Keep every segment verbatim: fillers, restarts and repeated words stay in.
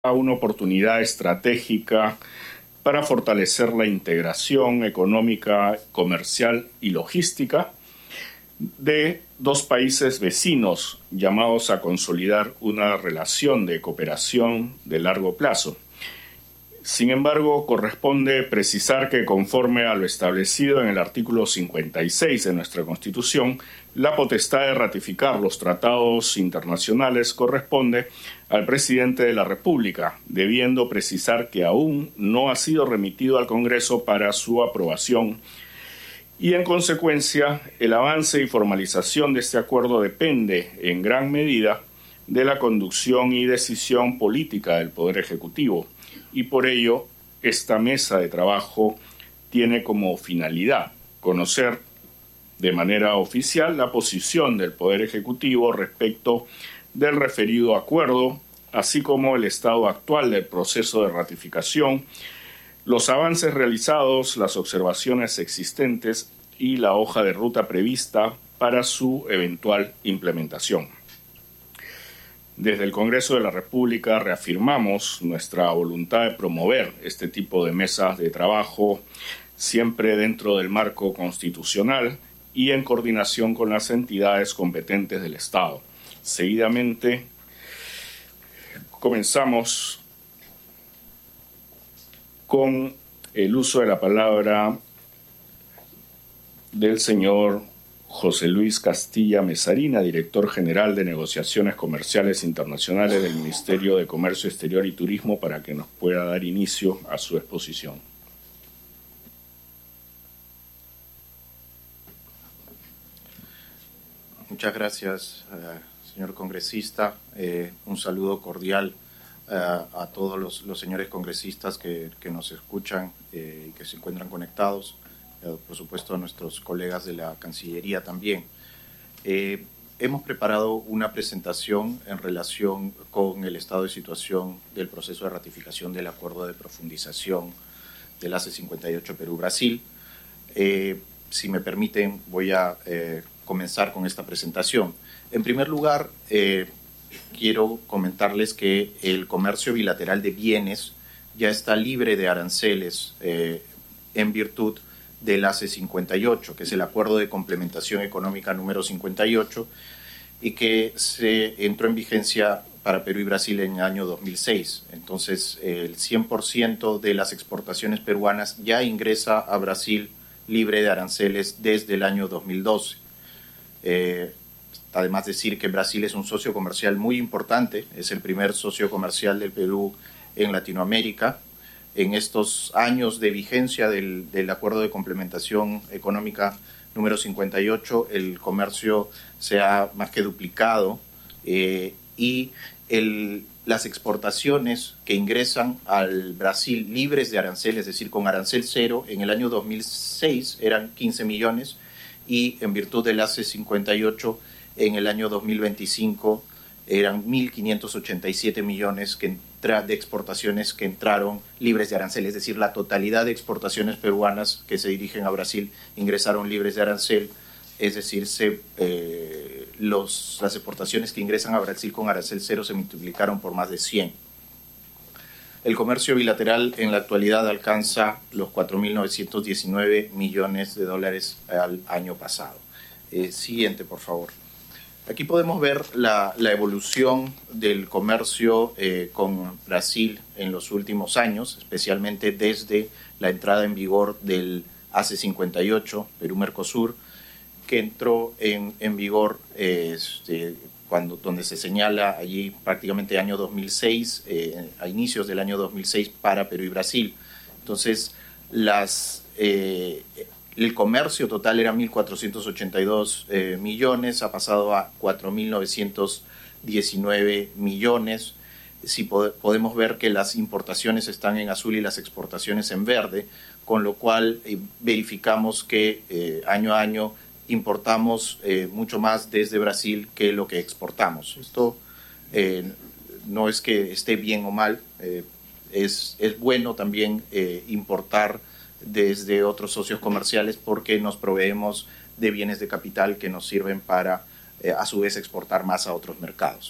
una oportunidad estratégica para fortalecer la integración económica, comercial y logística de dos países vecinos llamados a consolidar una relación de cooperación de largo plazo. Sin embargo, corresponde precisar que conforme a lo establecido en el artículo cincuenta y seis de nuestra Constitución, la potestad de ratificar los tratados internacionales corresponde al presidente de la República, debiendo precisar que aún no ha sido remitido al Congreso para su aprobación y, en consecuencia, el avance y formalización de este acuerdo depende, en gran medida, de la conducción y decisión política del Poder Ejecutivo. Y por ello, esta mesa de trabajo tiene como finalidad conocer de manera oficial la posición del Poder Ejecutivo respecto del referido acuerdo, así como el estado actual del proceso de ratificación, los avances realizados, las observaciones existentes y la hoja de ruta prevista para su eventual implementación. Desde el Congreso de la República reafirmamos nuestra voluntad de promover este tipo de mesas de trabajo siempre dentro del marco constitucional y en coordinación con las entidades competentes del Estado. Seguidamente, comenzamos con el uso de la palabra del señor José Luis Castilla Mesarina, director general de Negociaciones Comerciales Internacionales del Ministerio de Comercio Exterior y Turismo, para que nos pueda dar inicio a su exposición. Muchas gracias, eh, señor congresista. Eh, un saludo cordial eh, a todos los, los señores congresistas que, que nos escuchan eh, y que se encuentran conectados. Eh, por supuesto, a nuestros colegas de la Cancillería también. Eh, hemos preparado una presentación en relación con el estado de situación del proceso de ratificación del acuerdo de profundización del A C E cincuenta y ocho Perú-Brasil. Eh, si me permiten, voy a eh, comenzar con esta presentación. En primer lugar, eh, quiero comentarles que el comercio bilateral de bienes ya está libre de aranceles eh, en virtud del A C E cincuenta y ocho, que es el Acuerdo de Complementación Económica número cincuenta y ocho, y que se entró en vigencia para Perú y Brasil en el año dos mil seis. Entonces, el cien por ciento de las exportaciones peruanas ya ingresa a Brasil libre de aranceles desde el año dos mil doce. Eh, además, decir que Brasil es un socio comercial muy importante, es el primer socio comercial del Perú en Latinoamérica. En estos años de vigencia del, del Acuerdo de Complementación Económica número cincuenta y ocho, el comercio se ha más que duplicado eh, y el, las exportaciones que ingresan al Brasil libres de arancel, es decir, con arancel cero, en el año dos mil seis eran quince millones y en virtud del A C E cincuenta y ocho en el año dos mil veinticinco eran mil quinientos ochenta y siete millones que de exportaciones que entraron libres de arancel, es decir, la totalidad de exportaciones peruanas que se dirigen a Brasil ingresaron libres de arancel, es decir, se, eh, los, las exportaciones que ingresan a Brasil con arancel cero se multiplicaron por más de cien. El comercio bilateral en la actualidad alcanza los cuatro mil novecientos diecinueve millones de dólares al año pasado. Eh, siguiente, por favor. Aquí podemos ver la, la evolución del comercio eh, con Brasil en los últimos años, especialmente desde la entrada en vigor del A C E cincuenta y ocho, Perú-Mercosur, que entró en, en vigor eh, este, cuando, donde se señala allí prácticamente año dos mil seis, eh, a inicios del año dos mil seis para Perú y Brasil. Entonces, las... Eh, El comercio total era mil cuatrocientos ochenta y dos eh, millones, ha pasado a cuatro mil novecientos diecinueve millones. Si pod podemos ver que las importaciones están en azul y las exportaciones en verde, con lo cual eh, verificamos que eh, año a año importamos eh, mucho más desde Brasil que lo que exportamos. Esto eh, no es que esté bien o mal, eh, es, es bueno también eh, importar desde otros socios comerciales porque nos proveemos de bienes de capital que nos sirven para, eh, a su vez, exportar más a otros mercados.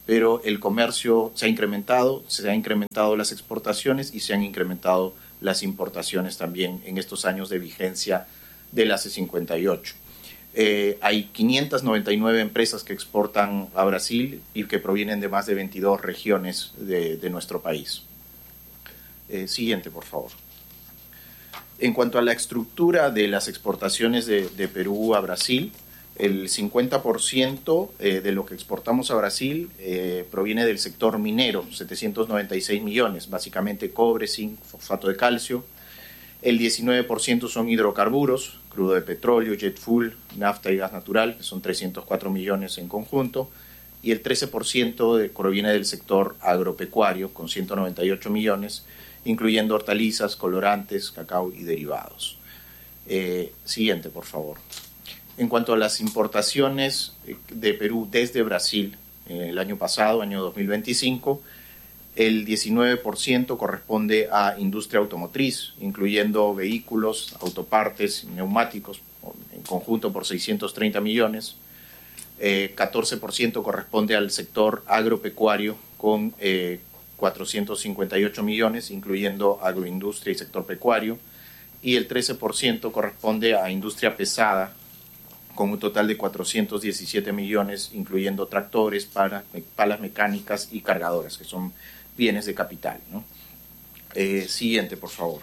pero el comercio se ha incrementado, se han incrementado las exportaciones y se han incrementado las importaciones también en estos años de vigencia del A C E cincuenta y ocho. Eh, hay quinientas noventa y nueve empresas que exportan a Brasil y que provienen de más de veintidós regiones de, de nuestro país. Eh, siguiente, por favor. En cuanto a la estructura de las exportaciones de, de Perú a Brasil, el cincuenta por ciento eh, de lo que exportamos a Brasil eh, proviene del sector minero, setecientos noventa y seis millones, básicamente cobre, zinc, fosfato de calcio. El diecinueve por ciento son hidrocarburos, crudo de petróleo, jet fuel, nafta y gas natural, que son trescientos cuatro millones en conjunto. Y el trece por ciento de, proviene del sector agropecuario, con ciento noventa y ocho millones, incluyendo hortalizas, colorantes, cacao y derivados. Eh, siguiente, por favor. En cuanto a las importaciones de Perú desde Brasil, eh, el año pasado, año dos mil veinticinco, el diecinueve por ciento corresponde a industria automotriz, incluyendo vehículos, autopartes, neumáticos, en conjunto por seiscientos treinta millones. Eh, catorce por ciento corresponde al sector agropecuario, con eh, cuatrocientos cincuenta y ocho millones, incluyendo agroindustria y sector pecuario. Y el trece por ciento corresponde a industria pesada, con un total de cuatrocientos diecisiete millones, incluyendo tractores, palas, palas mecánicas y cargadoras, que son bienes de capital, ¿no? Eh, siguiente, por favor.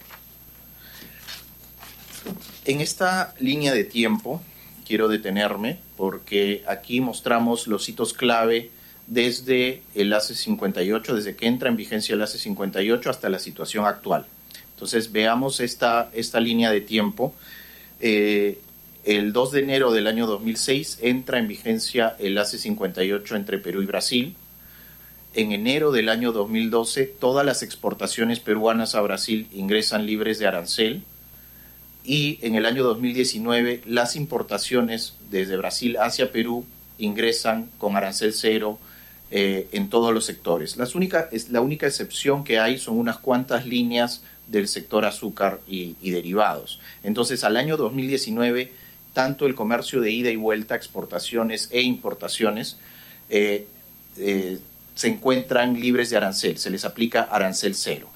En esta línea de tiempo quiero detenerme porque aquí mostramos los hitos clave desde el A C E cincuenta y ocho, desde que entra en vigencia el A C E cincuenta y ocho hasta la situación actual. Entonces veamos esta, esta línea de tiempo. Eh, El dos de enero del año dos mil seis entra en vigencia el A C E cincuenta y ocho entre Perú y Brasil. En enero del año dos mil doce, todas las exportaciones peruanas a Brasil ingresan libres de arancel. Y en el año dos mil diecinueve, las importaciones desde Brasil hacia Perú ingresan con arancel cero eh, en todos los sectores. Las única, es, la única excepción que hay son unas cuantas líneas del sector azúcar y, y derivados. Entonces, al año dos mil diecinueve, tanto el comercio de ida y vuelta, exportaciones e importaciones, eh, eh, se encuentran libres de arancel, se les aplica arancel cero.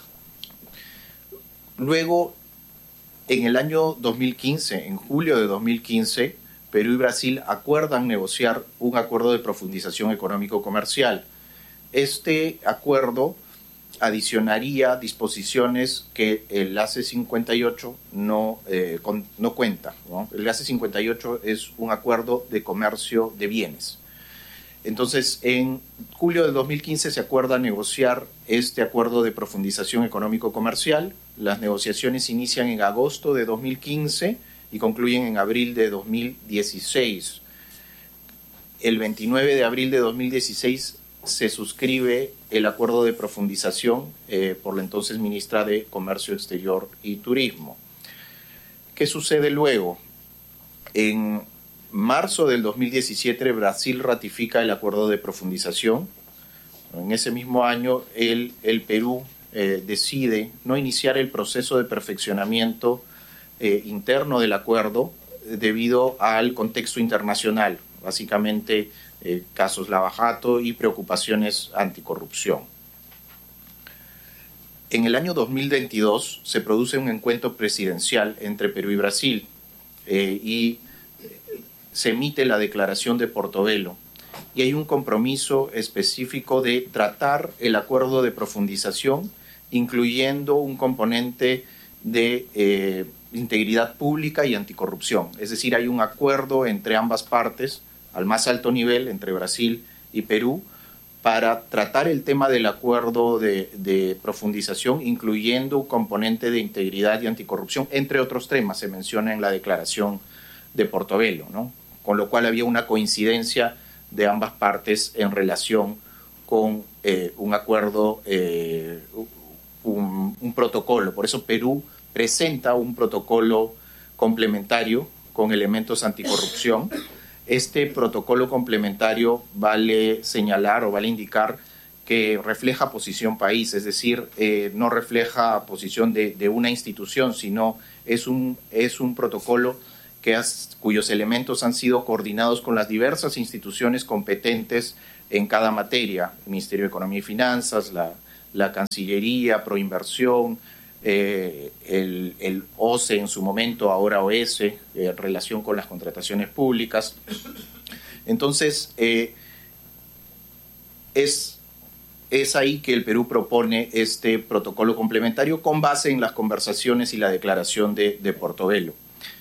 Luego, en el año dos mil quince, en julio de dos mil quince, Perú y Brasil acuerdan negociar un acuerdo de profundización económico-comercial. Este acuerdo adicionaría disposiciones que el A C E cincuenta y ocho no, eh, con, no cuenta, ¿no? El A C E cincuenta y ocho es un acuerdo de comercio de bienes. Entonces, en julio del dos mil quince se acuerda negociar este acuerdo de profundización económico-comercial. Las negociaciones inician en agosto de dos mil quince y concluyen en abril de dos mil dieciséis. El veintinueve de abril de dos mil dieciséis se suscribe el acuerdo de profundización eh, por la entonces ministra de Comercio Exterior y Turismo. ¿Qué sucede luego? En marzo del dos mil diecisiete, Brasil ratifica el acuerdo de profundización. En ese mismo año, el, el Perú eh, decide no iniciar el proceso de perfeccionamiento eh, interno del acuerdo debido al contexto internacional, básicamente eh, casos Lava-Jato y preocupaciones anticorrupción. En el año dos mil veintidós se produce un encuentro presidencial entre Perú y Brasil eh, y se emite la declaración de Portobelo y hay un compromiso específico de tratar el acuerdo de profundización, incluyendo un componente de eh, integridad pública y anticorrupción. Es decir, hay un acuerdo entre ambas partes, al más alto nivel, entre Brasil y Perú, para tratar el tema del acuerdo de, de profundización, incluyendo un componente de integridad y anticorrupción, entre otros temas, se menciona en la declaración de Portobelo, ¿no? Con lo cual había una coincidencia de ambas partes en relación con eh, un acuerdo, eh, un, un protocolo. Por eso Perú presenta un protocolo complementario con elementos anticorrupción. Este protocolo complementario vale señalar o vale indicar que refleja posición país, es decir, eh, no refleja posición de, de una institución, sino es un, es un protocolo que has, cuyos elementos han sido coordinados con las diversas instituciones competentes en cada materia, el Ministerio de Economía y Finanzas, la, la Cancillería, Proinversión, eh, el, el O C E en su momento, ahora O S, eh, en relación con las contrataciones públicas. Entonces, eh, es, es ahí que el Perú propone este protocolo complementario con base en las conversaciones y la declaración de, de Portobelo.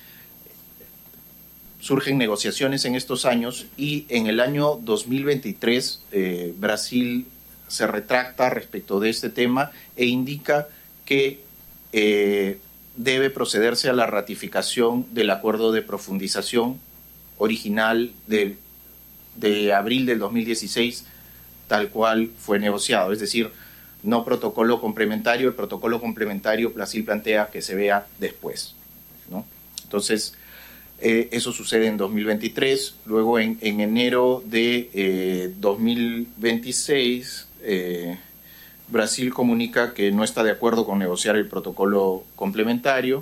Surgen negociaciones en estos años y en el año dos mil veintitrés eh, Brasil se retracta respecto de este tema e indica que eh, debe procederse a la ratificación del acuerdo de profundización original de, de abril del dos mil dieciséis, tal cual fue negociado, es decir, no protocolo complementario. El protocolo complementario Brasil plantea que se vea después, ¿no? Entonces, Eh, eso sucede en dos mil veintitrés, luego en, en enero de eh, dos mil veintiséis eh, Brasil comunica que no está de acuerdo con negociar el protocolo complementario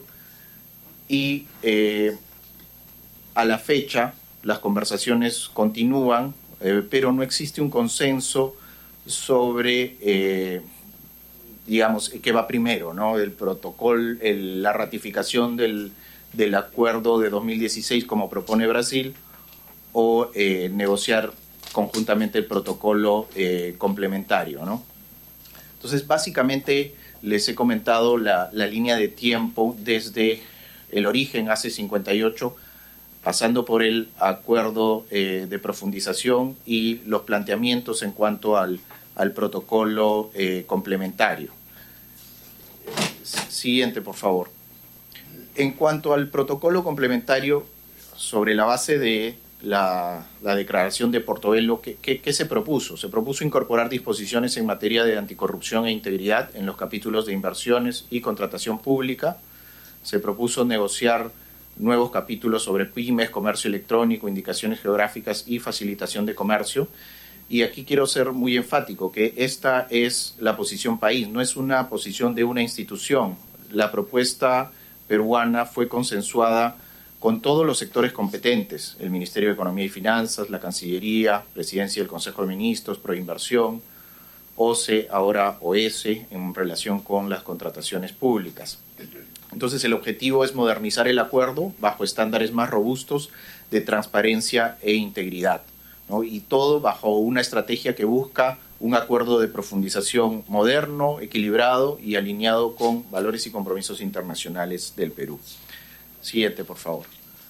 y eh, a la fecha las conversaciones continúan, eh, pero no existe un consenso sobre, eh, digamos, qué va primero, ¿no? El protocolo, el, la ratificación del del acuerdo de dos mil dieciséis como propone Brasil o eh, negociar conjuntamente el protocolo eh, complementario, ¿no? Entonces, básicamente les he comentado la, la línea de tiempo desde el origen hace cincuenta y ocho, pasando por el acuerdo eh, de profundización y los planteamientos en cuanto al, al protocolo eh, complementario. Siguiente, por favor. En cuanto al protocolo complementario, sobre la base de la, la declaración de Portobelo, ¿qué, qué, ¿qué se propuso? Se propuso incorporar disposiciones en materia de anticorrupción e integridad en los capítulos de inversiones y contratación pública. Se propuso negociar nuevos capítulos sobre pymes, comercio electrónico, indicaciones geográficas y facilitación de comercio. Y aquí quiero ser muy enfático, que esta es la posición país, no es una posición de una institución. La propuesta peruana fue consensuada con todos los sectores competentes, el Ministerio de Economía y Finanzas, la Cancillería, Presidencia del Consejo de Ministros, Proinversión, O C E, ahora O S, en relación con las contrataciones públicas. Entonces, el objetivo es modernizar el acuerdo bajo estándares más robustos de transparencia e integridad, ¿no? Y todo bajo una estrategia que busca un acuerdo de profundización moderno, equilibrado y alineado con valores y compromisos internacionales del Perú. Siguiente, por favor.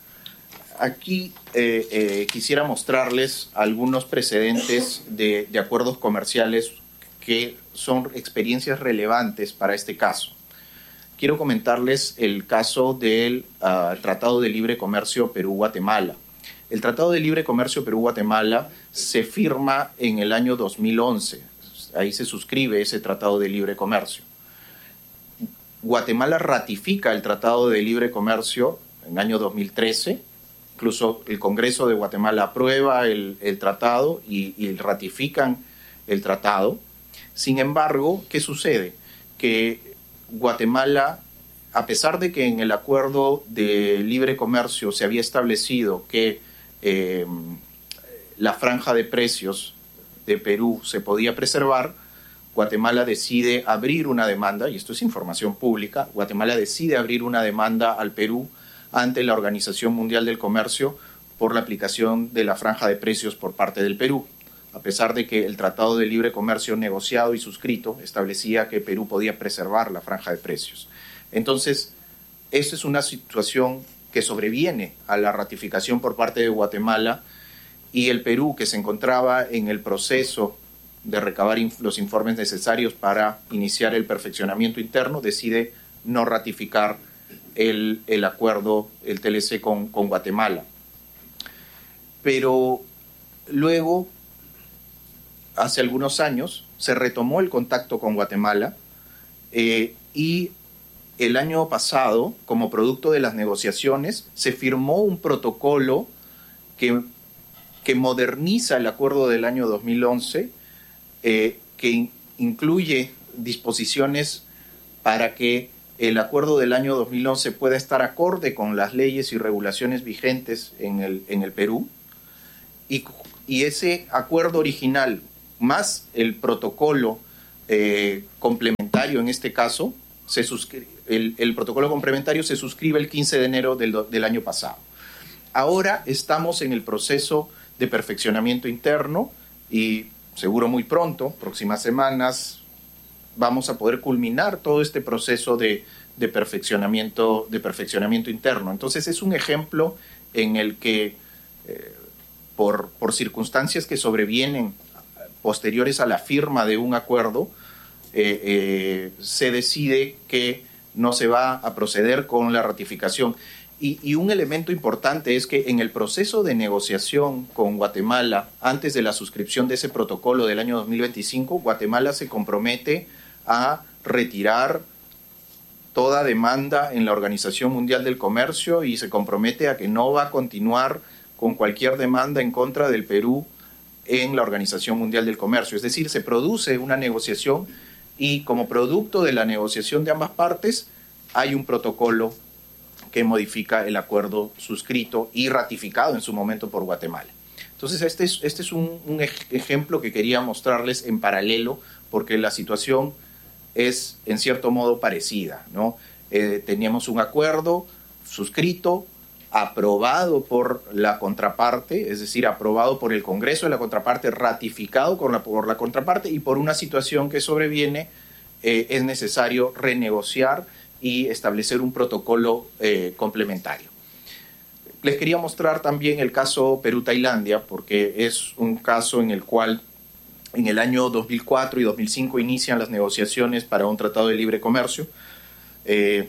Aquí eh, eh, quisiera mostrarles algunos precedentes de, de acuerdos comerciales que son experiencias relevantes para este caso. Quiero comentarles el caso del uh, Tratado de Libre Comercio Perú-Guatemala. El Tratado de Libre Comercio Perú-Guatemala se firma en el año dos mil once. Ahí se suscribe ese Tratado de Libre Comercio. Guatemala ratifica el Tratado de Libre Comercio en el año dos mil trece. Incluso el Congreso de Guatemala aprueba el, el tratado y, y ratifican el tratado. Sin embargo, ¿qué sucede? Que Guatemala, a pesar de que en el acuerdo de libre comercio se había establecido que eh, la franja de precios de Perú se podía preservar, Guatemala decide abrir una demanda, y esto es información pública, Guatemala decide abrir una demanda al Perú ante la Organización Mundial del Comercio por la aplicación de la franja de precios por parte del Perú, a pesar de que el Tratado de Libre Comercio negociado y suscrito establecía que Perú podía preservar la franja de precios. Entonces, esta es una situación que sobreviene a la ratificación por parte de Guatemala, y el Perú, que se encontraba en el proceso de recabar inf- los informes necesarios para iniciar el perfeccionamiento interno, decide no ratificar el, el acuerdo, el T L C con, con Guatemala. Pero luego, hace algunos años, se retomó el contacto con Guatemala eh, y el año pasado, como producto de las negociaciones, se firmó un protocolo que, que moderniza el acuerdo del año dos mil once, eh, que in, incluye disposiciones para que el acuerdo del año dos mil once pueda estar acorde con las leyes y regulaciones vigentes en el, en el Perú, y y ese acuerdo original más el protocolo eh, complementario en este caso, se suscribe, el, el protocolo complementario se suscribe el quince de enero del, del año pasado. Ahora estamos en el proceso de perfeccionamiento interno y seguro muy pronto, próximas semanas, vamos a poder culminar todo este proceso de, de, perfeccionamiento, de perfeccionamiento interno. Entonces es un ejemplo en el que eh, por, por circunstancias que sobrevienen posteriores a la firma de un acuerdo, eh, eh, se decide que no se va a proceder con la ratificación. Y, y un elemento importante es que en el proceso de negociación con Guatemala, antes de la suscripción de ese protocolo del año dos mil veinticinco, Guatemala se compromete a retirar toda demanda en la Organización Mundial del Comercio y se compromete a que no va a continuar con cualquier demanda en contra del Perú en la Organización Mundial del Comercio. Es decir, se produce una negociación y como producto de la negociación de ambas partes hay un protocolo que modifica el acuerdo suscrito y ratificado en su momento por Guatemala. Entonces, este es, este es un, un ejemplo que quería mostrarles en paralelo, porque la situación es, en cierto modo, parecida, ¿no? Eh, teníamos un acuerdo suscrito, aprobado por la contraparte, es decir, aprobado por el Congreso de la contraparte, ratificado por la, por la contraparte, y por una situación que sobreviene, eh, es necesario renegociar y establecer un protocolo eh, complementario. Les quería mostrar también el caso Perú-Tailandia, porque es un caso en el cual en el año dos mil cuatro y dos mil cinco inician las negociaciones para un tratado de libre comercio. Eh,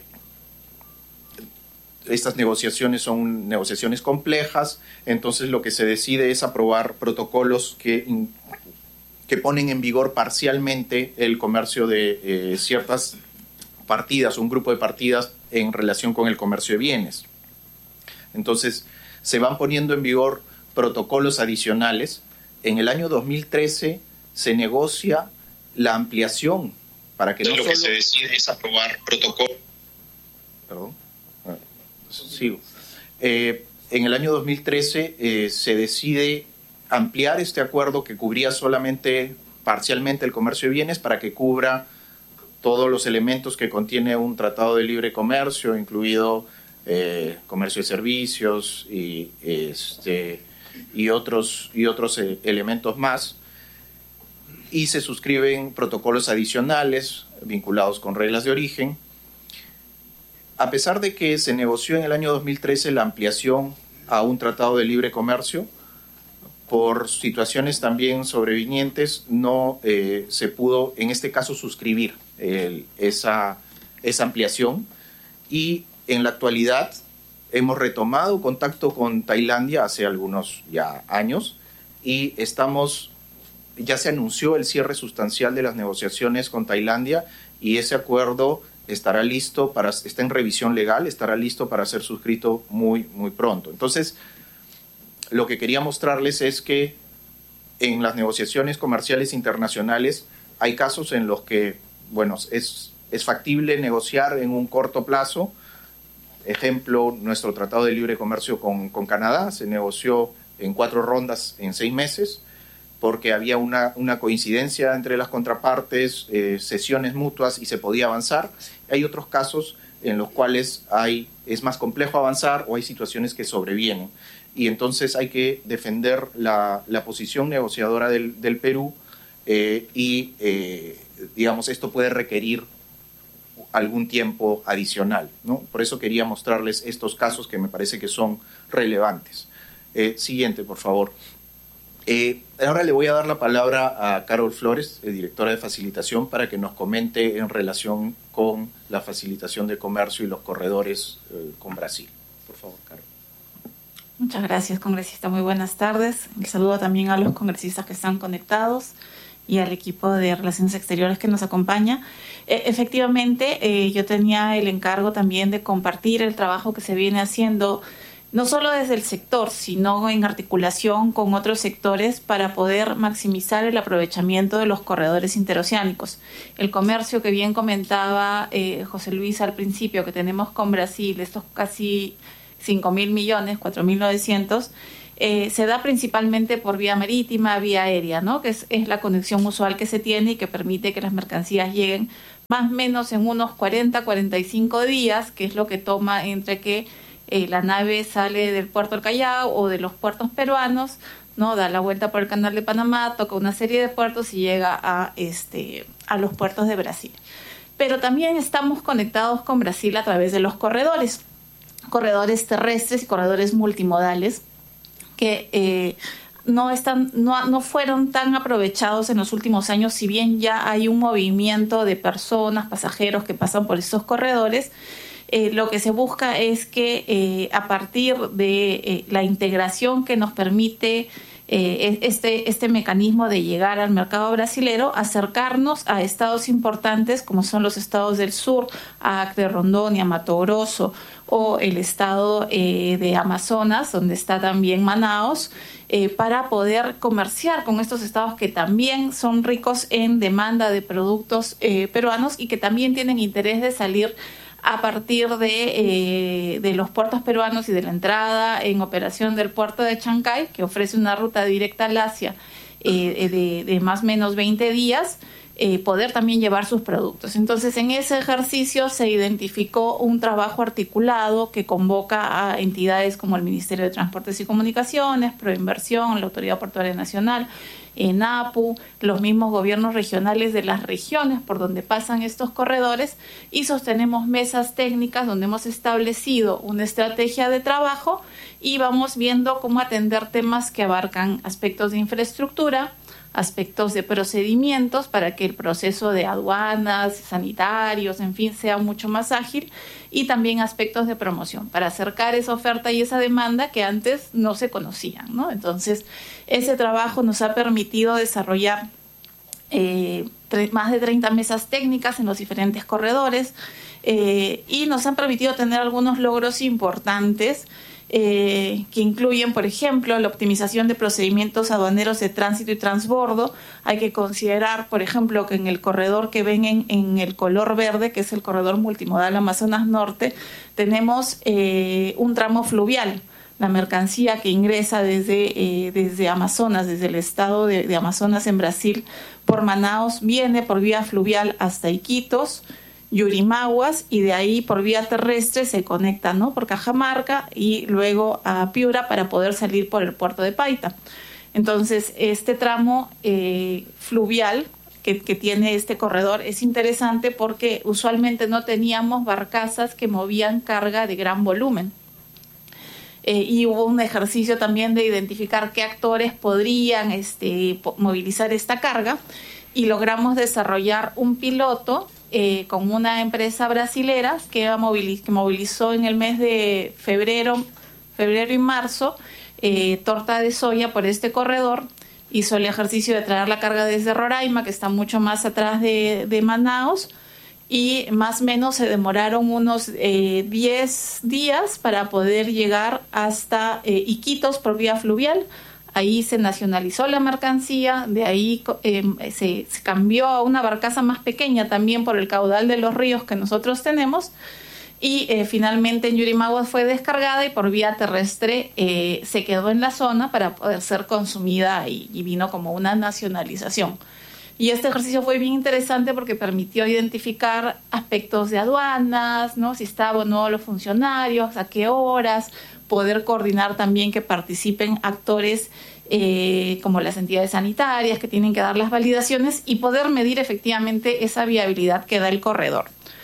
estas negociaciones son negociaciones complejas, entonces lo que se decide es aprobar protocolos que, que ponen en vigor parcialmente el comercio de eh, ciertas partidas, un grupo de partidas en relación con el comercio de bienes. Entonces, se van poniendo en vigor protocolos adicionales. En el año dos mil trece se negocia la ampliación para que no lo solo... que se decide es aprobar protocolos. Perdón. Sigo. Eh, en el año dos mil trece eh, se decide ampliar este acuerdo que cubría solamente parcialmente el comercio de bienes para que cubra todos los elementos que contiene un tratado de libre comercio, incluido eh, comercio de servicios y, este, y otros, y otros eh, elementos más. Y se suscriben protocolos adicionales vinculados con reglas de origen. A pesar de que se negoció en el año dos mil trece la ampliación a un tratado de libre comercio, por situaciones también sobrevinientes, no eh, se pudo, en este caso, suscribir el, esa, esa ampliación. Y en la actualidad hemos retomado contacto con Tailandia hace algunos ya años y estamos, ya se anunció el cierre sustancial de las negociaciones con Tailandia y ese acuerdo estará listo para, está en revisión legal, estará listo para ser suscrito muy, muy pronto. Entonces, lo que quería mostrarles es que en las negociaciones comerciales internacionales hay casos en los que, bueno, es, es factible negociar en un corto plazo. Ejemplo, nuestro Tratado de Libre Comercio con, con Canadá se negoció en cuatro rondas en seis meses porque había una, una coincidencia entre las contrapartes, eh, sesiones mutuas y se podía avanzar. Hay otros casos en los cuales hay, es más complejo avanzar o hay situaciones que sobrevienen. Y entonces hay que defender la, la posición negociadora del, del Perú eh, y, eh, digamos, esto puede requerir algún tiempo adicional, ¿no? Por eso quería mostrarles estos casos que me parece que son relevantes. Eh, siguiente, por favor. Eh, ahora le voy a dar la palabra a Carol Flores, eh, directora de facilitación, para que nos comente en relación con la facilitación de comercio y los corredores eh, con Brasil. Por favor, Carol. Muchas gracias, congresista. Muy buenas tardes. El saludo también a los congresistas que están conectados y al equipo de Relaciones Exteriores que nos acompaña. Eh, efectivamente, eh, yo tenía el encargo también de compartir el trabajo que se viene haciendo, no solo desde el sector, sino en articulación con otros sectores para poder maximizar el aprovechamiento de los corredores interoceánicos. El comercio que bien comentaba eh, José Luis al principio, que tenemos con Brasil, estos casi cinco mil millones, cuatro mil novecientos, eh, se da principalmente por vía marítima, vía aérea, ¿no? Que es, es la conexión usual que se tiene y que permite que las mercancías lleguen más o menos en unos cuarenta, cuarenta y cinco días, que es lo que toma entre que eh, la nave sale del puerto del Callao o de los puertos peruanos, ¿no? Da la vuelta por el Canal de Panamá, toca una serie de puertos y llega a, este, a los puertos de Brasil. Pero también estamos conectados con Brasil a través de los corredores, corredores terrestres y corredores multimodales que eh, no están, no, no fueron tan aprovechados en los últimos años, si bien ya hay un movimiento de personas, pasajeros que pasan por estos corredores. Eh, lo que se busca es que eh, a partir de eh, la integración que nos permite eh, este, este mecanismo de llegar al mercado brasilero, acercarnos a estados importantes como son los estados del sur, Acre, Rondônia, Mato Grosso, o el estado eh, de Amazonas, donde está también Manaos, eh, para poder comerciar con estos estados que también son ricos en demanda de productos eh, peruanos y que también tienen interés de salir a partir de, eh, de los puertos peruanos y de la entrada en operación del puerto de Chancay, que ofrece una ruta directa al Asia eh, de, de más o menos veinte días, eh, poder también llevar sus productos. Entonces, en ese ejercicio se identificó un trabajo articulado que convoca a entidades como el Ministerio de Transportes y Comunicaciones, Proinversión, la Autoridad Portuaria Nacional, ENAPU, los mismos gobiernos regionales de las regiones por donde pasan estos corredores, y sostenemos mesas técnicas donde hemos establecido una estrategia de trabajo y vamos viendo cómo atender temas que abarcan aspectos de infraestructura, aspectos de procedimientos para que el proceso de aduanas, sanitarios, en fin, sea mucho más ágil, y también aspectos de promoción para acercar esa oferta y esa demanda que antes no se conocían, ¿no? Entonces, ese trabajo nos ha permitido desarrollar eh, más de treinta mesas técnicas en los diferentes corredores eh, y nos han permitido tener algunos logros importantes Eh, que incluyen, por ejemplo, la optimización de procedimientos aduaneros de tránsito y transbordo. Hay que considerar, por ejemplo, que en el corredor que ven en, en el color verde, que es el corredor multimodal Amazonas Norte, tenemos eh, un tramo fluvial. La mercancía que ingresa desde, eh, desde Amazonas, desde el estado de, de Amazonas en Brasil, por Manaos, viene por vía fluvial hasta Iquitos, Yurimaguas, y de ahí por vía terrestre se conecta, ¿no?, por Cajamarca y luego a Piura para poder salir por el puerto de Paita. Entonces, este tramo eh, fluvial que, que tiene este corredor es interesante porque usualmente no teníamos barcazas que movían carga de gran volumen. Eh, y hubo un ejercicio también de identificar qué actores podrían este, movilizar esta carga, y logramos desarrollar un piloto eh, con una empresa brasilera que, moviliz- que movilizó en el mes de febrero, febrero y marzo eh, torta de soya por este corredor. Hizo el ejercicio de traer la carga desde Roraima, que está mucho más atrás de, de Manaos, y más o menos se demoraron unos eh, diez días para poder llegar hasta eh, Iquitos por vía fluvial. Ahí se nacionalizó la mercancía, de ahí eh, se, se cambió a una barcaza más pequeña también por el caudal de los ríos que nosotros tenemos, y eh, finalmente en Yurimaguas fue descargada y por vía terrestre eh, se quedó en la zona para poder ser consumida, y, y vino como una nacionalización. Y este ejercicio fue bien interesante porque permitió identificar aspectos de aduanas, ¿no?, si estaban o no los funcionarios, a qué horas, poder coordinar también que participen actores eh, como las entidades sanitarias que tienen que dar las validaciones, y poder medir efectivamente esa viabilidad que da el corredor.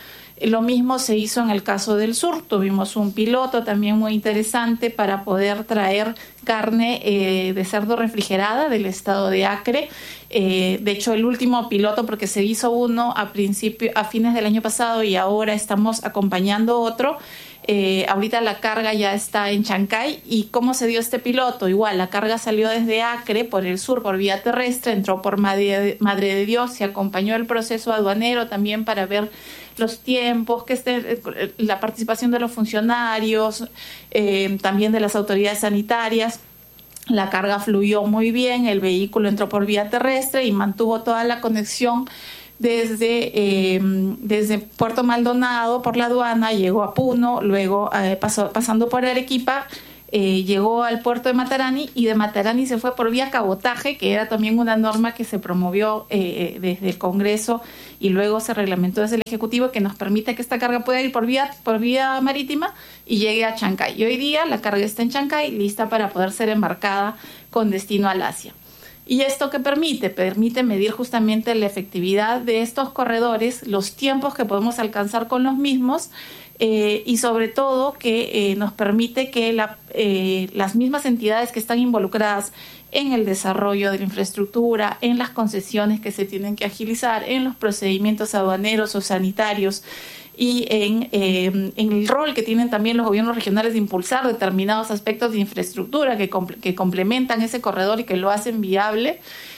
Lo mismo se hizo en el caso del sur. Tuvimos un piloto también muy interesante para poder traer carne eh, de cerdo refrigerada del estado de Acre. Eh, de hecho, el último piloto, porque se hizo uno a principio, a fines del año pasado, y ahora estamos acompañando otro. Eh, ahorita la carga ya está en Chancay. ¿Y cómo se dio este piloto? Igual, la carga salió desde Acre por el sur, por vía terrestre, entró por Madre, Madre de Dios, se acompañó el proceso aduanero también para ver los tiempos, que esté, la participación de los funcionarios, eh, también de las autoridades sanitarias. La carga fluyó muy bien, el vehículo entró por vía terrestre y mantuvo toda la conexión desde, eh, desde Puerto Maldonado por la aduana, llegó a Puno, luego eh, pasó, pasando por Arequipa, eh, llegó al puerto de Matarani y de Matarani se fue por vía cabotaje, que era también una norma que se promovió eh, desde el Congreso y luego se reglamentó desde el Ejecutivo, que nos permite que esta carga pueda ir por vía, por vía marítima y llegue a Chancay. Y hoy día la carga está en Chancay, lista para poder ser embarcada con destino al Asia. ¿Y esto qué permite? Permite medir justamente la efectividad de estos corredores, los tiempos que podemos alcanzar con los mismos, eh, y sobre todo que eh, nos permite que la, eh, las mismas entidades que están involucradas en el desarrollo de la infraestructura, en las concesiones que se tienen que agilizar, en los procedimientos aduaneros o sanitarios, y en, eh, en el rol que tienen también los gobiernos regionales de impulsar determinados aspectos de infraestructura que, comp- que complementan ese corredor y que lo hacen viable,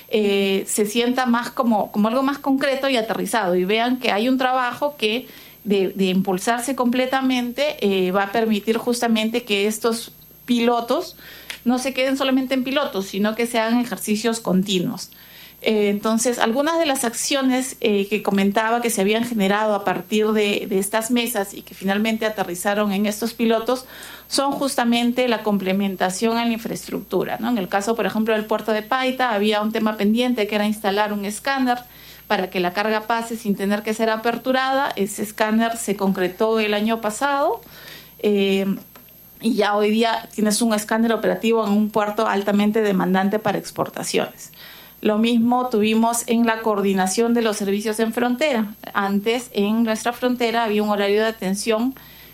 eh, se sienta más como, como algo más concreto y aterrizado, y vean que hay un trabajo que de, de impulsarse completamente eh, va a permitir justamente que estos pilotos no se queden solamente en pilotos, sino que se hagan ejercicios continuos. Eh, entonces, algunas de las acciones eh, que comentaba que se habían generado a partir de, de estas mesas y que finalmente aterrizaron en estos pilotos son justamente la complementación en la infraestructura, ¿no? En el caso, por ejemplo, del puerto de Paita había un tema pendiente que era instalar un escáner para que la carga pase sin tener que ser aperturada. Ese escáner se concretó el año pasado. Eh, y ya hoy día tienes un escáner operativo en un puerto altamente demandante para exportaciones. Lo mismo tuvimos en la coordinación de los servicios en frontera. Antes, en nuestra frontera había un horario de atención.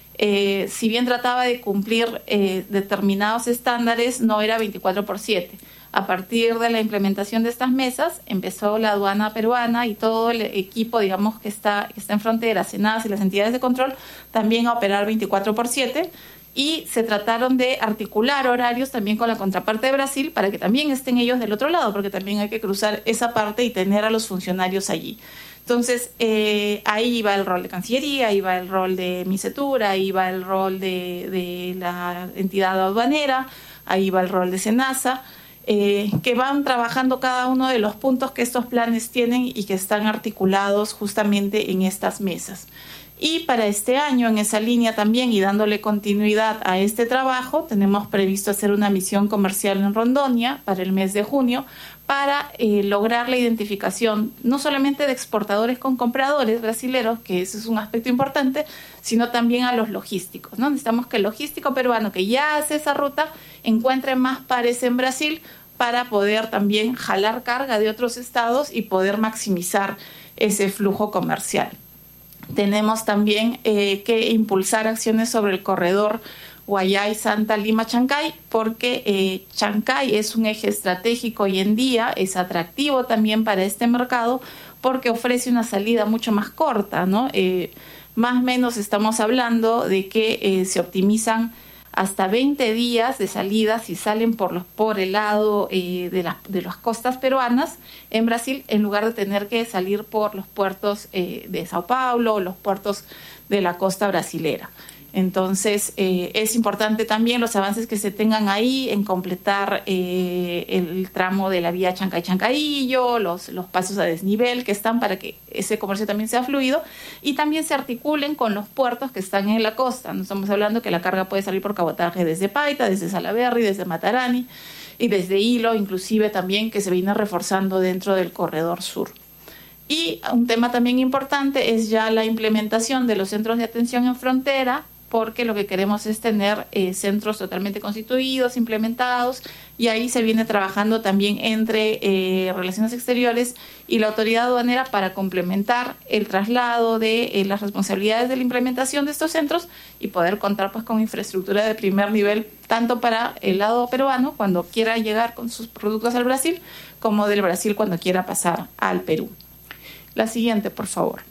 Eh, si bien trataba de cumplir eh, determinados estándares, no era veinticuatro por siete. A partir de la implementación de estas mesas, empezó la aduana peruana y todo el equipo, digamos, que está, que está en frontera, SENASA y las entidades de control, también a operar veinticuatro por siete. Y se trataron de articular horarios también con la contraparte de Brasil para que también estén ellos del otro lado, porque también hay que cruzar esa parte y tener a los funcionarios allí. Entonces, eh, ahí va el rol de Cancillería, ahí va el rol de MICETUR, ahí va el rol de, de la entidad aduanera, ahí va el rol de SENASA, eh, que van trabajando cada uno de los puntos que estos planes tienen y que están articulados justamente en estas mesas. Y para este año, en esa línea también, y dándole continuidad a este trabajo, tenemos previsto hacer una misión comercial en Rondonia para el mes de junio para eh, lograr la identificación no solamente de exportadores con compradores brasileros, que ese es un aspecto importante, sino también a los logísticos, ¿no? Necesitamos que el logístico peruano que ya hace esa ruta encuentre más pares en Brasil para poder también jalar carga de otros estados y poder maximizar ese flujo comercial. Tenemos también eh, que impulsar acciones sobre el corredor Guayay, Santa, Lima, Chancay, porque eh, Chancay es un eje estratégico hoy en día, es atractivo también para este mercado porque ofrece una salida mucho más corta, ¿no? Eh, más o menos estamos hablando de que eh, se optimizan hasta veinte días de salida si salen por los por el lado eh, de, la, de las costas peruanas en Brasil, en lugar de tener que salir por los puertos eh, de Sao Paulo o los puertos de la costa brasilera. Entonces, eh, es importante también los avances que se tengan ahí en completar eh, el tramo de la vía Chancay-Chancaillo, los, los pasos a desnivel que están para que ese comercio también sea fluido y también se articulen con los puertos que están en la costa. No estamos hablando que la carga puede salir por cabotaje desde Paita, desde Salaberry, desde Matarani y desde Hilo, inclusive también que se viene reforzando dentro del corredor sur. Y un tema también importante es ya la implementación de los centros de atención en frontera, porque lo que queremos es tener eh, centros totalmente constituidos, implementados, y ahí se viene trabajando también entre eh, Relaciones Exteriores y la autoridad aduanera para complementar el traslado de eh, las responsabilidades de la implementación de estos centros y poder contar pues con infraestructura de primer nivel, tanto para el lado peruano cuando quiera llegar con sus productos al Brasil, como del Brasil cuando quiera pasar al Perú. La siguiente, por favor.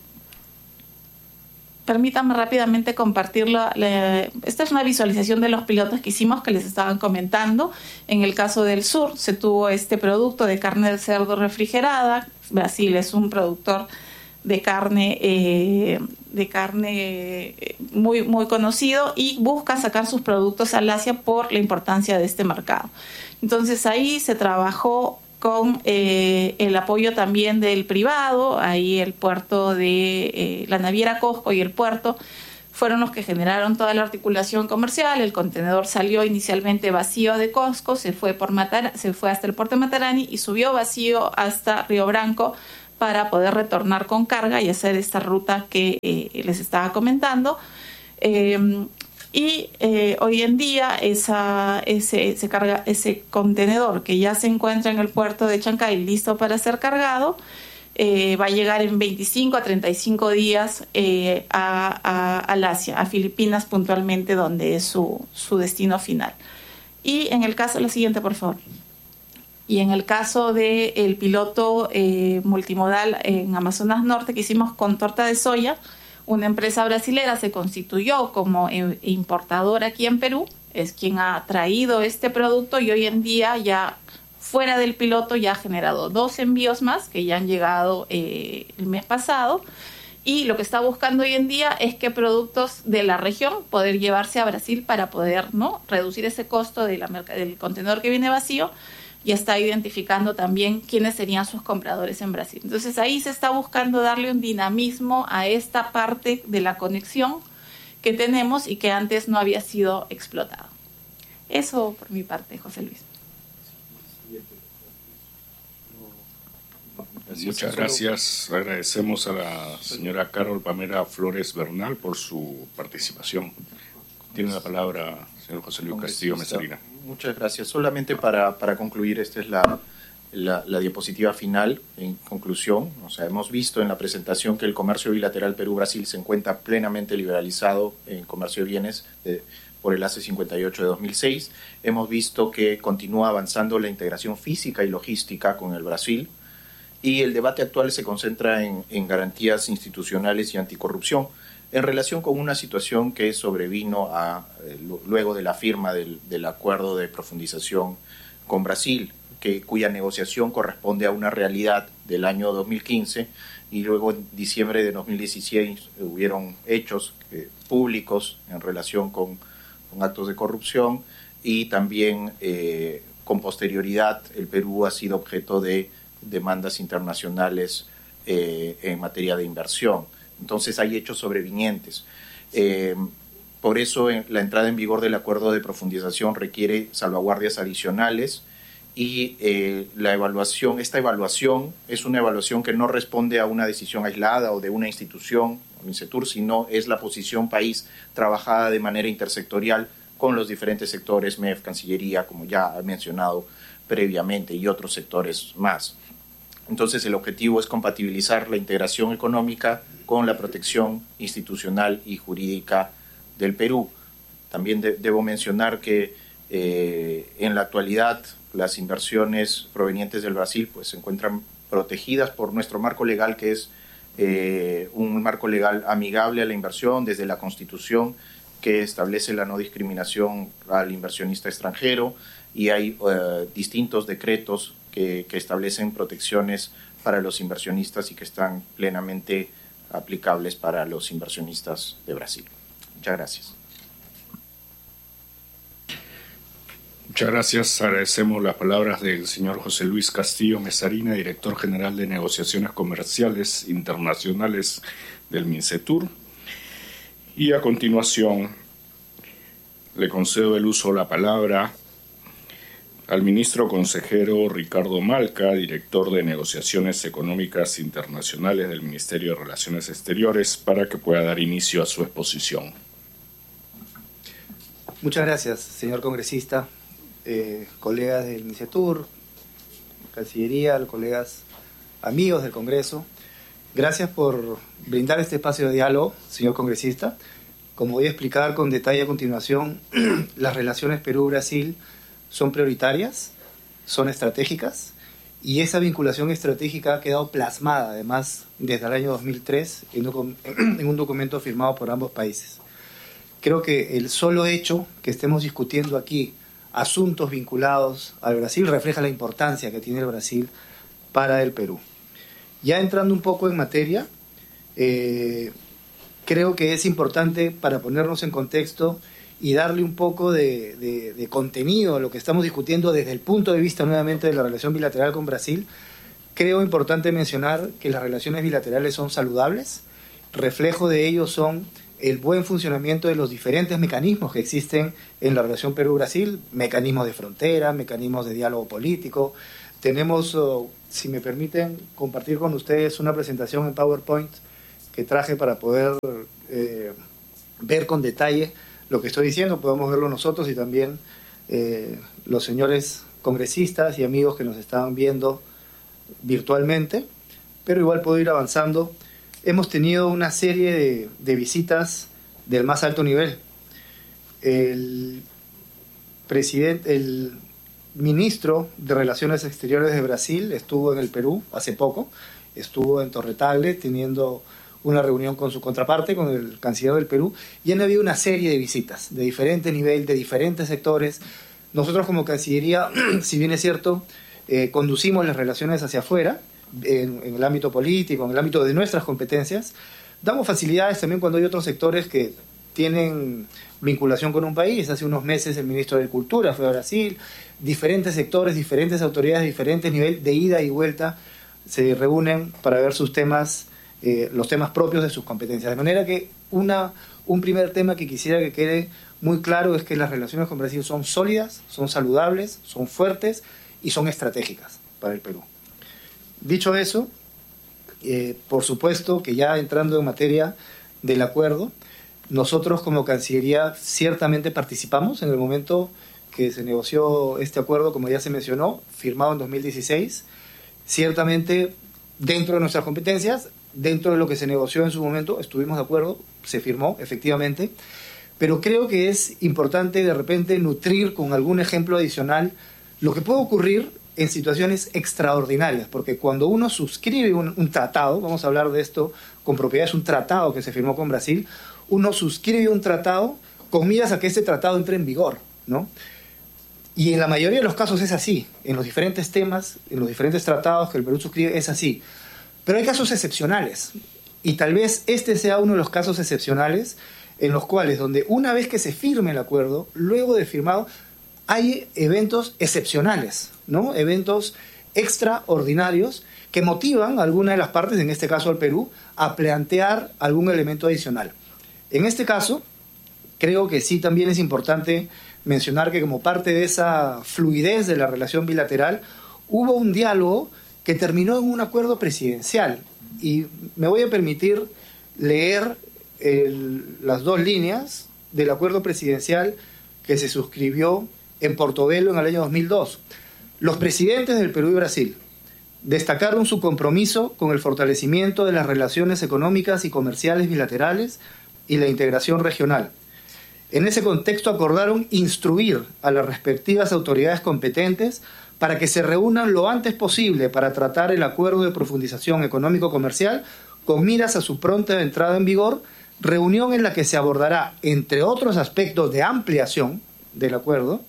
Permítanme rápidamente compartirlo. Esta es una visualización de los pilotos que hicimos que les estaban comentando. En el caso del sur se tuvo este producto de carne de cerdo refrigerada. Brasil es un productor de carne eh, de carne muy, muy conocido y busca sacar sus productos al Asia por la importancia de este mercado. Entonces ahí se trabajó con eh, el apoyo también del privado, ahí el puerto de eh, la naviera Cosco y el puerto fueron los que generaron toda la articulación comercial. El contenedor salió inicialmente vacío de Costco, se fue, por Matar- se fue hasta el puerto de Matarani y subió vacío hasta Río Branco para poder retornar con carga y hacer esta ruta que eh, les estaba comentando. Eh, y eh, hoy en día esa, ese, ese, carga, ese contenedor que ya se encuentra en el puerto de Chancay listo para ser cargado, Eh, va a llegar en veinticinco a treinta y cinco días eh, a, a, al Asia, a Filipinas puntualmente, donde es su, su destino final. Y en el caso, la siguiente, por favor. Y en el caso del piloto eh, multimodal en Amazonas Norte que hicimos con torta de soya, una empresa brasilera se constituyó como importadora aquí en Perú, es quien ha traído este producto y hoy en día ya fuera del piloto ya ha generado dos envíos más que ya han llegado eh, el mes pasado, y lo que está buscando hoy en día es que productos de la región poder llevarse a Brasil para poder, ¿no?, reducir ese costo de la merc- del contenedor que viene vacío, y está identificando también quiénes serían sus compradores en Brasil. Entonces ahí se está buscando darle un dinamismo a esta parte de la conexión que tenemos y que antes no había sido explotado. Eso por mi parte, José Luis. Muchas gracias. Agradecemos a la señora Carol Pamela Flores Bernal por su participación. Tiene la palabra señor José Luis Castillo Mesarina. Muchas gracias. Solamente para, para concluir, esta es la, la, la diapositiva final. En conclusión, o sea, hemos visto en la presentación que el comercio bilateral Perú-Brasil se encuentra plenamente liberalizado en comercio de bienes de, por el A C E cincuenta y ocho de dos mil seis. Hemos visto que continúa avanzando la integración física y logística con el Brasil. Y el debate actual se concentra en, en garantías institucionales y anticorrupción en relación con una situación que sobrevino a, eh, luego de la firma del, del acuerdo de profundización con Brasil, que, cuya negociación corresponde a una realidad del año dos mil quince, y luego en diciembre de dos mil dieciséis hubieron hechos eh, públicos en relación con, con actos de corrupción, y también eh, con posterioridad el Perú ha sido objeto de demandas internacionales eh, en materia de inversión. Entonces hay hechos sobrevinientes. Eh, por eso en, la entrada en vigor del acuerdo de profundización requiere salvaguardias adicionales, y eh, la evaluación, esta evaluación es una evaluación que no responde a una decisión aislada o de una institución, MINCETUR, sino es la posición país trabajada de manera intersectorial con los diferentes sectores, M E F, Cancillería, como ya he mencionado previamente, y otros sectores más. Entonces el objetivo es compatibilizar la integración económica con la protección institucional y jurídica del Perú. También de, debo mencionar que eh, en la actualidad las inversiones provenientes del Brasil pues, se encuentran protegidas por nuestro marco legal, que es eh, un marco legal amigable a la inversión desde la Constitución, que establece la no discriminación al inversionista extranjero, y hay eh, distintos decretos que, que establecen protecciones para los inversionistas y que están plenamente aplicables para los inversionistas de Brasil. Muchas gracias. Muchas gracias. Agradecemos las palabras del señor José Luis Castillo Mesarina, director general de Negociaciones Comerciales Internacionales del MINCETUR. Y a continuación le concedo el uso de la palabra al ministro consejero Ricardo Malca, director de Negociaciones Económicas Internacionales del Ministerio de Relaciones Exteriores, para que pueda dar inicio a su exposición. Muchas gracias, señor congresista, eh, colegas del MINCETUR, Cancillería, colegas amigos del Congreso. Gracias por brindar este espacio de diálogo, señor congresista. Como voy a explicar con detalle a continuación, las relaciones Perú-Brasil son prioritarias, son estratégicas, y esa vinculación estratégica ha quedado plasmada, además, desde el año dos mil tres en un, en un documento firmado por ambos países. Creo que el solo hecho que estemos discutiendo aquí asuntos vinculados al Brasil refleja la importancia que tiene el Brasil para el Perú. Ya entrando un poco en materia, eh, creo que es importante, para ponernos en contexto y darle un poco de, de, de contenido a lo que estamos discutiendo desde el punto de vista nuevamente de la relación bilateral con Brasil, creo importante mencionar que las relaciones bilaterales son saludables. Reflejo de ello son el buen funcionamiento de los diferentes mecanismos que existen en la relación Perú-Brasil, mecanismos de frontera, mecanismos de diálogo político. Tenemos, oh, si me permiten, compartir con ustedes una presentación en PowerPoint que traje para poder eh, ver con detalle lo que estoy diciendo. Podemos verlo nosotros y también eh, los señores congresistas y amigos que nos están viendo virtualmente, pero igual puedo ir avanzando. Hemos tenido una serie de, de visitas del más alto nivel. El presidente, el ministro de Relaciones Exteriores de Brasil estuvo en el Perú hace poco, estuvo en Torre Tagle teniendo una reunión con su contraparte, con el canciller del Perú, y han habido una serie de visitas de diferente nivel, de diferentes sectores. Nosotros como Cancillería, si bien es cierto, eh, conducimos las relaciones hacia afuera, En, en el ámbito político, en el ámbito de nuestras competencias, damos facilidades también cuando hay otros sectores que tienen vinculación con un país. Hace unos meses el ministro de Cultura fue a Brasil, diferentes sectores, diferentes autoridades de diferentes niveles de ida y vuelta se reúnen para ver sus temas, eh, los temas propios de sus competencias. De manera que una, un primer tema que quisiera que quede muy claro es que las relaciones con Brasil son sólidas, son saludables, son fuertes y son estratégicas para el Perú. Dicho eso, eh, por supuesto que ya entrando en materia del acuerdo, nosotros como Cancillería ciertamente participamos en el momento que se negoció este acuerdo, como ya se mencionó, firmado en dos mil dieciséis, ciertamente dentro de nuestras competencias, dentro de lo que se negoció en su momento, estuvimos de acuerdo, se firmó efectivamente, pero creo que es importante de repente nutrir con algún ejemplo adicional lo que puede ocurrir en situaciones extraordinarias, porque cuando uno suscribe un, un tratado, vamos a hablar de esto con propiedad, es un tratado que se firmó con Brasil, uno suscribe un tratado con miras a que este tratado entre en vigor, ¿no? Y en la mayoría de los casos es así, en los diferentes temas, en los diferentes tratados que el Perú suscribe es así, pero hay casos excepcionales, y tal vez este sea uno de los casos excepcionales en los cuales, donde una vez que se firme el acuerdo, luego de firmado, hay eventos excepcionales, ¿no? Eventos extraordinarios que motivan a alguna de las partes, en este caso al Perú, a plantear algún elemento adicional. En este caso, creo que sí también es importante mencionar que como parte de esa fluidez de la relación bilateral, hubo un diálogo que terminó en un acuerdo presidencial. Y me voy a permitir leer el, las dos líneas del acuerdo presidencial que se suscribió en Portobelo en el año dos mil dos. Los presidentes del Perú y Brasil destacaron su compromiso con el fortalecimiento de las relaciones económicas y comerciales bilaterales y la integración regional. En ese contexto acordaron instruir a las respectivas autoridades competentes para que se reúnan lo antes posible para tratar el acuerdo de profundización económico-comercial con miras a su pronta entrada en vigor, reunión en la que se abordará, entre otros aspectos de ampliación del acuerdo,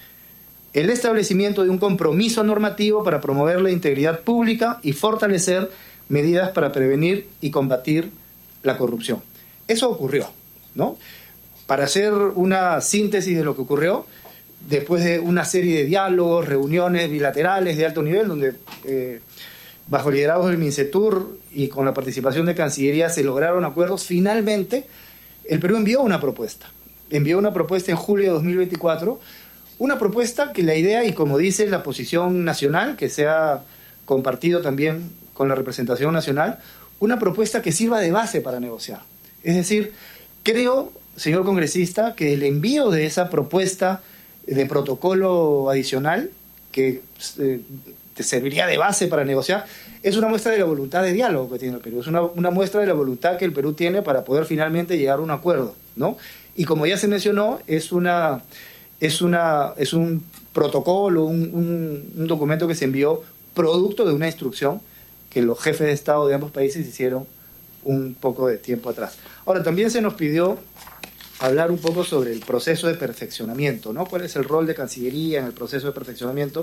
el establecimiento de un compromiso normativo para promover la integridad pública y fortalecer medidas para prevenir y combatir la corrupción. Eso ocurrió, ¿no? Para hacer una síntesis de lo que ocurrió, después de una serie de diálogos, reuniones bilaterales de alto nivel, donde eh, bajo liderazgo del MINCETUR y con la participación de Cancillería se lograron acuerdos, finalmente el Perú envió una propuesta. Envió una propuesta en julio de dos mil veinticuatro, una propuesta que la idea, y como dice la posición nacional, que se ha compartido también con la representación nacional, una propuesta que sirva de base para negociar. Es decir, creo, señor congresista, que el envío de esa propuesta de protocolo adicional, que eh, te serviría de base para negociar, es una muestra de la voluntad de diálogo que tiene el Perú, es una, una muestra de la voluntad que el Perú tiene para poder finalmente llegar a un acuerdo, ¿no? Y como ya se mencionó, es una... Es, una, es un protocolo, un, un, un documento que se envió producto de una instrucción que los jefes de Estado de ambos países hicieron un poco de tiempo atrás. Ahora, también se nos pidió hablar un poco sobre el proceso de perfeccionamiento, ¿no? ¿Cuál es el rol de Cancillería en el proceso de perfeccionamiento?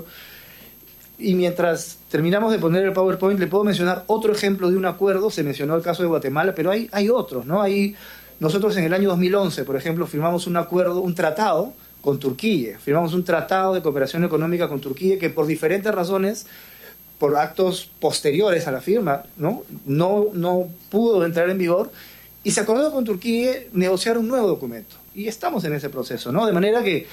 Y mientras terminamos de poner el PowerPoint, le puedo mencionar otro ejemplo de un acuerdo. Se mencionó el caso de Guatemala, pero hay, hay otros, ¿no? Hay, nosotros en el año dos mil once, por ejemplo, firmamos un acuerdo, un tratado con Turquía. Firmamos un tratado de cooperación económica con Turquía que por diferentes razones, por actos posteriores a la firma, ¿no? No, no pudo entrar en vigor, y se acordó con Turquía negociar un nuevo documento. Y estamos en ese proceso, ¿no? De manera que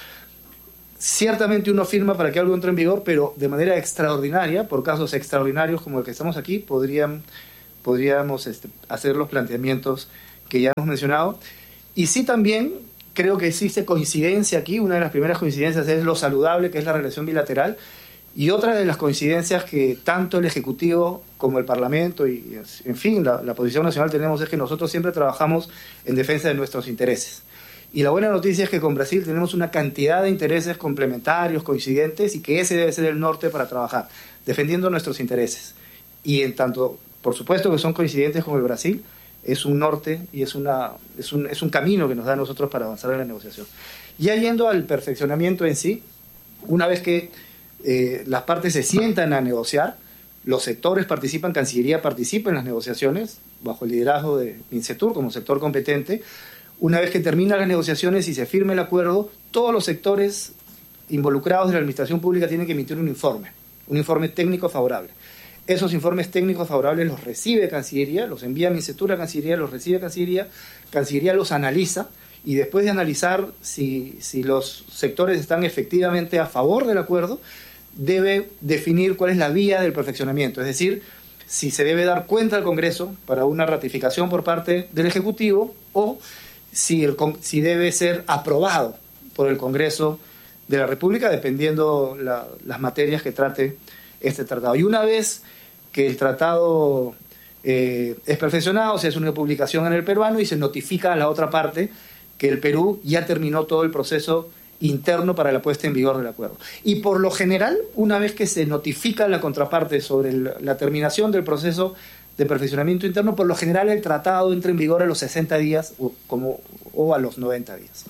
ciertamente uno firma para que algo entre en vigor, pero de manera extraordinaria, por casos extraordinarios como el que estamos aquí, podrían, podríamos este, hacer los planteamientos que ya hemos mencionado. Y sí también creo que existe coincidencia aquí. Una de las primeras coincidencias es lo saludable que es la relación bilateral, y otra de las coincidencias que tanto el Ejecutivo como el Parlamento y, en fin, la, la posición nacional tenemos es que nosotros siempre trabajamos en defensa de nuestros intereses. Y la buena noticia es que con Brasil tenemos una cantidad de intereses complementarios, coincidentes, y que ese debe ser el norte para trabajar, defendiendo nuestros intereses. Y en tanto, por supuesto que son coincidentes con el Brasil, es un norte y es, una, es, un, es un camino que nos da a nosotros para avanzar en la negociación. Ya yendo al perfeccionamiento en sí, una vez que eh, las partes se sientan a negociar, los sectores participan, Cancillería participa en las negociaciones, bajo el liderazgo de MINCETUR como sector competente. Una vez que terminan las negociaciones y se firme el acuerdo, todos los sectores involucrados de la administración pública tienen que emitir un informe, un informe técnico favorable. Esos informes técnicos favorables los recibe Cancillería, los envía a MINCETUR a Cancillería, los recibe Cancillería, Cancillería los analiza, y después de analizar si, si los sectores están efectivamente a favor del acuerdo, debe definir cuál es la vía del perfeccionamiento, es decir, si se debe dar cuenta al Congreso para una ratificación por parte del Ejecutivo, o si, el, si debe ser aprobado por el Congreso de la República, dependiendo la, las materias que trate este tratado. Y una vez que el tratado eh, es perfeccionado, se hace una publicación en el peruano y se notifica a la otra parte que el Perú ya terminó todo el proceso interno para la puesta en vigor del acuerdo. Y por lo general, una vez que se notifica a la contraparte sobre el, la terminación del proceso de perfeccionamiento interno, por lo general el tratado entra en vigor a los sesenta días o, como, o a los noventa días.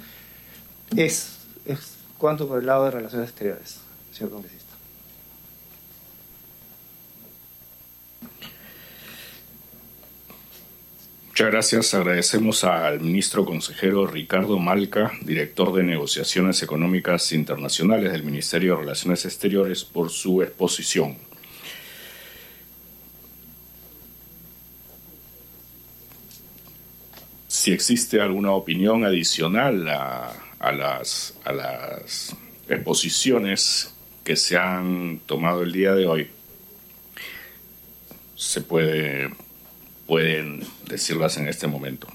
Es, es cuanto por el lado de Relaciones Exteriores, señor congresista. Muchas gracias. Agradecemos al ministro consejero Ricardo Malca, director de Negociaciones Económicas Internacionales del Ministerio de Relaciones Exteriores, por su exposición. Si existe alguna opinión adicional a, a, las, a las exposiciones que se han tomado el día de hoy, se puede... pueden decirlas en este momento.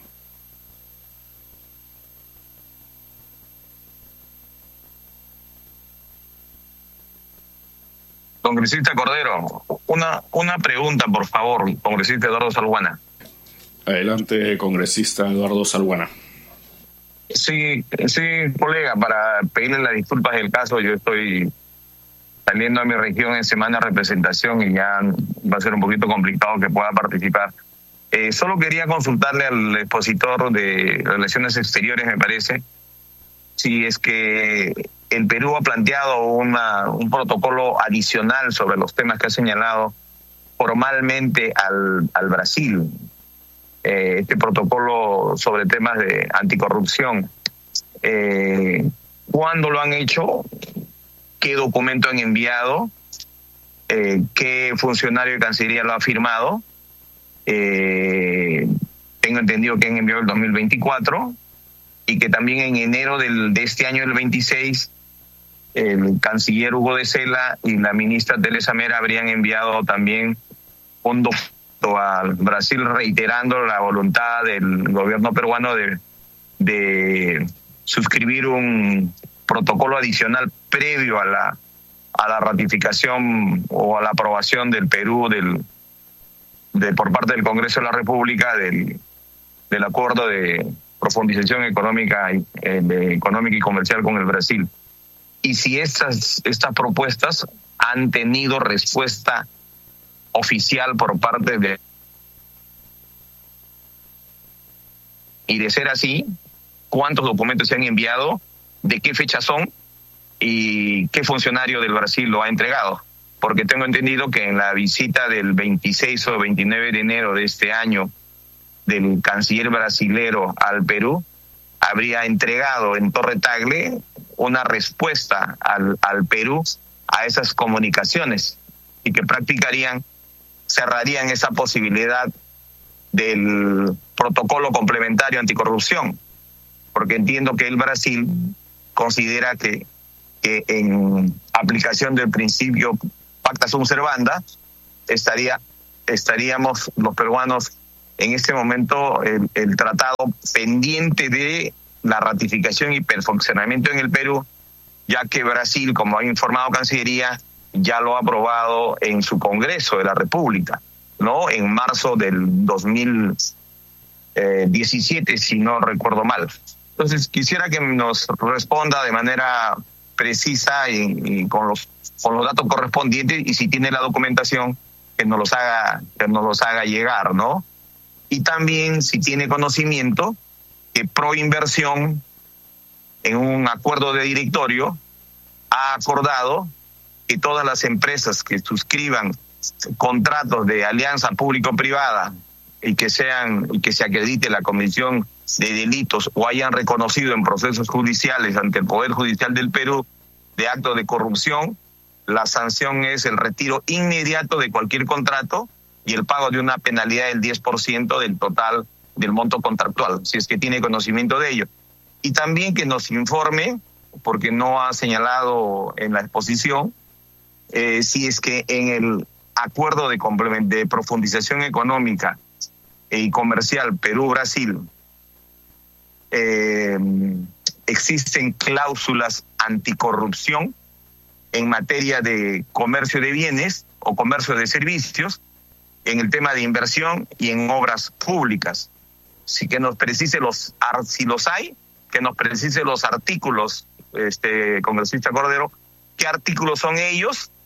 Congresista Cordero, una, una pregunta, por favor, congresista Eduardo Salguana. Adelante, congresista Eduardo Salguana. Sí, sí, colega, para pedirle las disculpas del caso, yo estoy saliendo a mi región en semana de representación y ya va a ser un poquito complicado que pueda participar. Eh, solo quería consultarle al expositor de Relaciones Exteriores, me parece, si es que el Perú ha planteado una, un protocolo adicional sobre los temas que ha señalado formalmente al, al Brasil. Eh, este protocolo sobre temas de anticorrupción. Eh, ¿Cuándo lo han hecho? ¿Qué documento han enviado? Eh, ¿Qué funcionario de Cancillería lo ha firmado? Eh, tengo entendido que han enviado el dos mil veinticuatro y que también en enero del, de este año, el veintiséis, el canciller Hugo de Sela y la ministra Teresa Mera habrían enviado también un documento al Brasil reiterando la voluntad del gobierno peruano de, de suscribir un protocolo adicional previo a la a la ratificación o a la aprobación del Perú del de por parte del Congreso de la República del del acuerdo de profundización económica y, eh, de, económica y comercial con el Brasil. Y si estas estas propuestas han tenido respuesta oficial por parte de... Y de ser así, ¿cuántos documentos se han enviado? ¿De qué fecha son? ¿Y qué funcionario del Brasil lo ha entregado? Porque tengo entendido que en la visita del veintiséis o veintinueve de enero de este año del canciller brasilero al Perú, habría entregado en Torre Tagle una respuesta al, al Perú a esas comunicaciones y que practicarían cerrarían esa posibilidad del protocolo complementario anticorrupción, porque entiendo que el Brasil considera que, que en aplicación del principio pacta sunt servanda, estaría, estaríamos los peruanos en este momento el, el tratado pendiente de la ratificación y perfeccionamiento en el Perú, ya que Brasil, como ha informado Cancillería, ya lo ha aprobado en su Congreso de la República, ¿no? En marzo del dos mil diecisiete, si no recuerdo mal. Entonces, quisiera que nos responda de manera precisa y, y con los con los datos correspondientes, y si tiene la documentación, que nos los haga, que nos los haga llegar, ¿no? Y también si tiene conocimiento que Proinversión, en un acuerdo de directorio, ha acordado que todas las empresas que suscriban contratos de alianza público-privada y que sean y que se acredite la comisión de delitos o hayan reconocido en procesos judiciales ante el Poder Judicial del Perú de actos de corrupción, la sanción es el retiro inmediato de cualquier contrato y el pago de una penalidad del diez por ciento del total del monto contractual, si es que tiene conocimiento de ello. Y también que nos informe, porque no ha señalado en la exposición, eh, si es que en el acuerdo de, de profundización económica y comercial Perú-Brasil eh, existen cláusulas anticorrupción en materia de comercio de bienes o comercio de servicios, en el tema de inversión y en obras públicas. Si que nos precise los, si los hay, que nos precise los artículos, este congresista Cordero, qué artículos son ellos